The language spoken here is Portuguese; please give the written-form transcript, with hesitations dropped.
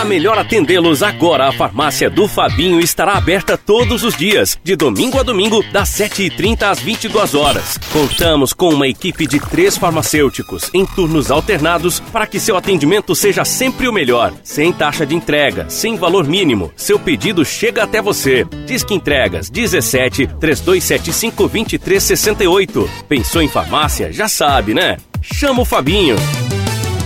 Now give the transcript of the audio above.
Para melhor atendê-los, agora a farmácia do Fabinho estará aberta todos os dias, de domingo a domingo, das 7h30 às 22 horas. Contamos com uma equipe de 3 farmacêuticos em turnos alternados para que seu atendimento seja sempre o melhor. Sem taxa de entrega, sem valor mínimo, seu pedido chega até você. Disque Entregas 17 3275 2368. Pensou em farmácia? Já sabe, né? Chama o Fabinho.